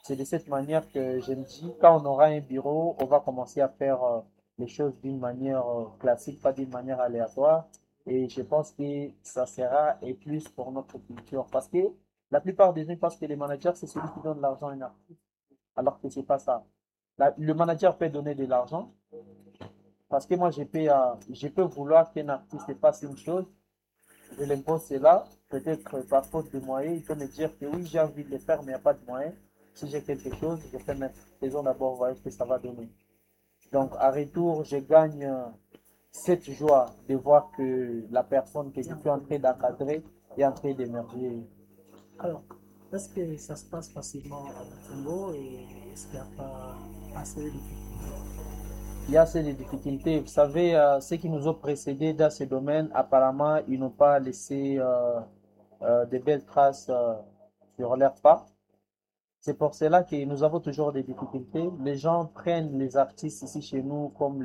C'est de cette manière que je me dis, quand on aura un bureau, on va commencer à faire les choses d'une manière classique, pas d'une manière aléatoire. Et je pense que ça sera et plus pour notre culture. Parce que la plupart des gens pensent que les managers, c'est celui qui donne l'argent à un artiste, alors que c'est pas ça. Le manager peut donner de l'argent, parce que moi, je peux vouloir qu'un artiste fasse une chose, je l'impose cela, peut-être par faute de moyens, il peut me dire que oui, j'ai envie de le faire, mais il n'y a pas de moyens. Si j'ai quelque chose, je peux mettre, faisons d'abord voir ce que ça va donner. Donc, à retour, je gagne cette joie de voir que la personne que je suis en train d'encadrer est en train d'émerger. Alors, est-ce que ça se passe facilement à Congo et est-ce qu'il n'y a pas assez de difficultés? Il y a ces difficultés. Vous savez, ceux qui nous ont précédés dans ce domaine, apparemment, ils n'ont pas laissé de belles traces sur leur pas. C'est pour cela que nous avons toujours des difficultés. Les gens prennent les artistes ici chez nous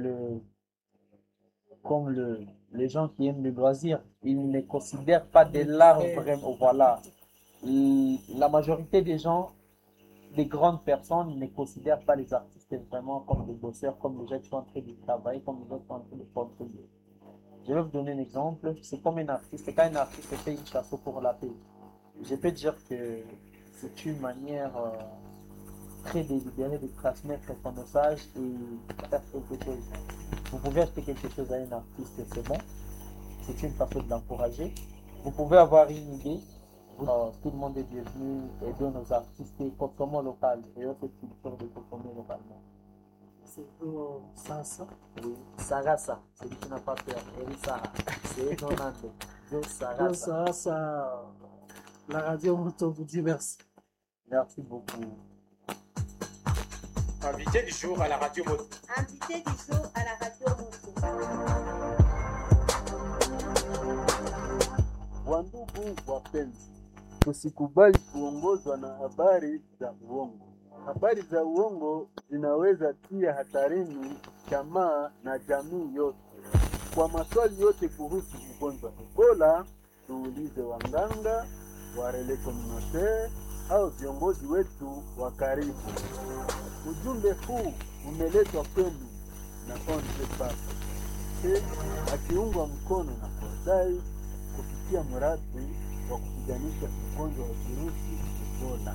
comme les gens qui aiment le loisir. Ils ne considèrent pas de l'art vraiment. Voilà. La majorité des gens, des grandes personnes, ne considèrent pas les artistes vraiment comme des bosseurs, comme les gens qui sont en train de travailler, comme les gens qui sont en train de contribuer. Je vais vous donner un exemple. C'est comme un artiste. Quand un artiste fait une chanson pour la paix, je peux dire que c'est une manière très délibérée de transmettre son message et faire quelque chose. Vous pouvez acheter quelque chose à un artiste, c'est bon. C'est une façon de l'encourager. Vous pouvez avoir une idée. Tout le monde est bienvenu et de nos artistes et consommons local et cette culture de consommer localement. C'est pour ça, ça. Oui, Sarasa, celui qui n'a pas peur. Eri Sara, c'est Nonando. Joe Donc, Sarasa. ça, la radio Moto vous dit merci. Merci beaucoup. Invité du jour à la radio Moto. Invité du jour à la radio Moto. Wandugu wapenzi, tusikubali kuongozwa na habari za uongo. Habari za uongo zinaweza tia hatarini jamaa na jamii yote. Kwa maswali yote kuhusu ugonjwa wa Ebola, tuulize wanganga, warele communautaire au viongozi wetu wa karibu. Ujumbe huu umeletwa kwenu na ONG PAP akiungwa mkono na Kodai kupitia mradi wa kupiganisha ugonjwa wa virusi Ebola.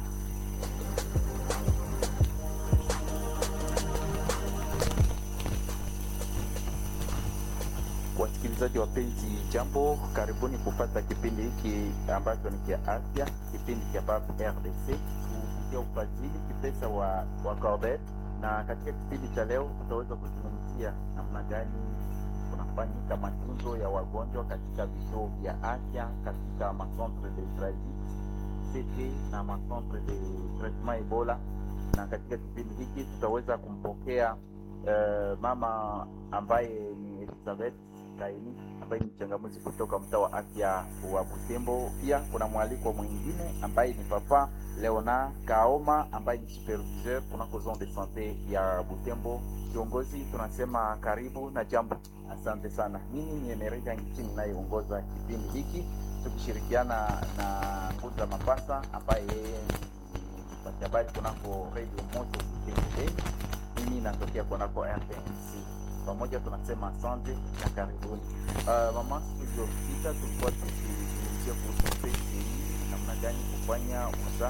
Wasikilizaji wapenzi, jambo, karibuni kupata kipindi hiki ambacho ni kia afya, kipindi cha PAP RDC kupitia ufadhili kipesa wa Cordet. Na katika kipindi cha leo tutaweza kuzungumzia namna gani kunafanyika matunzo ya wagonjwa katika vituo vya afya, katika macentre de transit CT na macentre de traitement Ebola. Na katika kipindi hiki tutaweza kumpokea mama ambaye ni Elizabeth Kaini ambaye ni mchangamuzi kutoka mtaa wa afya wa Butembo. Pia kuna mwaliko mwingine ambaye ni Papa Leona Kaoma ambaye ni superviseur kunako zone de sante ya Butembo. Kiongozi, tunasema karibu na jambo. Asante sana. Mimi ni Emerika nchini ninayeongoza kipindi hiki tukishirikiana na Kuza Mapasa ambaye yeye ni mpasha habari kunako Radio Moto Butembo. Mimi natokea kunako RTNC. Pamoja tunasema asante na karibuni. Mama, tuliopita tulikuwa tukizungumzia kuhusu PCI, namna gani kufanya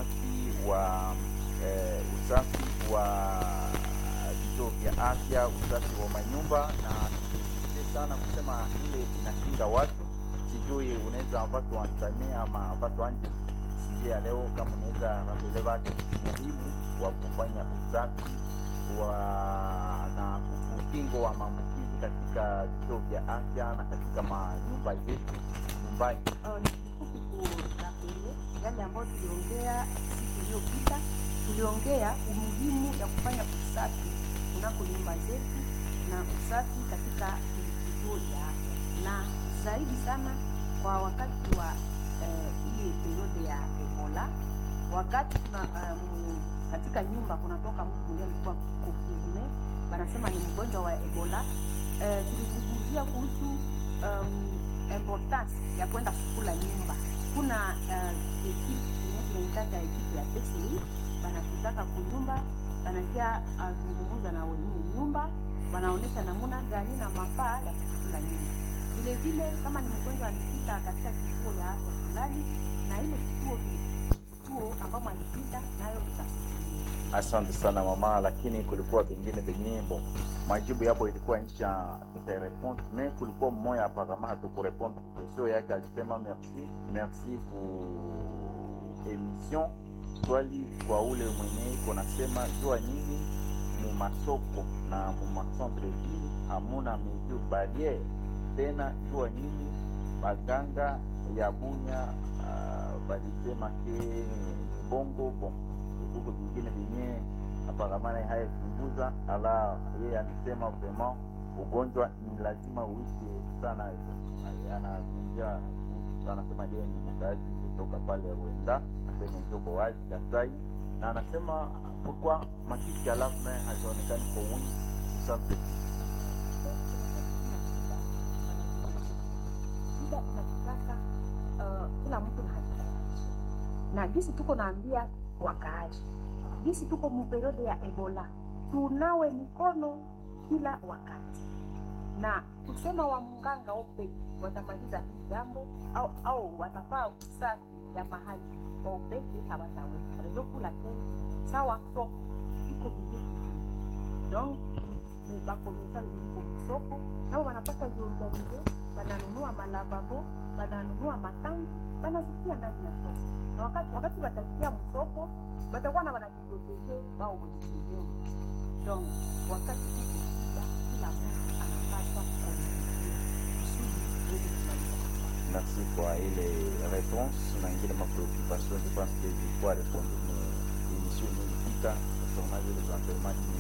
usafi wa vituo vya afya, usafi wa manyumba, na tukizungumzia sana kusema ile inakinga watu. Sijui unaweza watu wanzania ama watu anje sijia leo kama unaweza rabeleva muhimu wa kufanya usafi na ukingo wa maambukizi katika vituo vya afya na katika manyumba yetu nyumbani. Ni kifupi tu rapele yale ambayo tuliongea siku iliyopita. Tuliongea umuhimu ya kufanya usafi kunako nyumba zetu na usafi katika vituo vya afya, na zaidi sana kwa wakati wa ile periode ya Ebola, wakati katika nyumba kunatoka mtu mmoja alikuwa confirme, wanasema ni mgonjwa wa Ebola. Tulizungumzia kuhusu importance ya kwenda kukula nyumba. Kuna ekipe tunaitaka ekipe ya PCI banakutaka kunyumba, banakia azungumuza na wenye nyumba, wanaonesha namuna gani na mafaa ya kukula nyumba. Vile vile kama ni mgonjwa alipita katika kituo ya afya fulani, na ile kituo ambamo alipita nayo itasimamia. Asante sana mama, lakini kulikuwa vingine vyenye majibu yapo ilikuwa ncha réponse, mais kulikuwa mmoja hapa kama hatukurepondre question yake, alisema merci pour émission. Swali kwa ule mwenye iko nasema jua nyingi mu masoko na mu macentre ville hamuna mesure barriere tena, jua nyingi baganga ya Bunya balisema ke bongo bon huko vingine vyenye aparamana hayachunguza. Ala yeye anasema vraiment ugonjwa ni lazima uishi sana, anazungumzia anasema yeye ni mkazi kutoka pale Rwanda kwenye njoko wazi Kasai, na anasema pourquoi makiki ya lave main haionekani kwa wingi sasa. Kila mtu na gisi tuko naambia wakaaji, gisi tuko muperiode ya Ebola, tunawe mikono kila wakati, na kusema wa mganga ope watamaliza hii jambo au watafaa usafi ya mahali opeke hawataweza ndio kula tena sawa soko iko vizuri. Donc ni bako msali iko soko nao wanapata jiorganize, wananunua malavabo, wananunua matangi, wanasikia ndani ya soko, na wakati watasikia msoko watakuwa na wanajiorganize wao wenyewe. Donc wakati kila mtu anapaswa Merci pour ile réponse. Na ingine ma préoccupation, je pense que je dois répondre à l'émission de l'État, sur les enseignements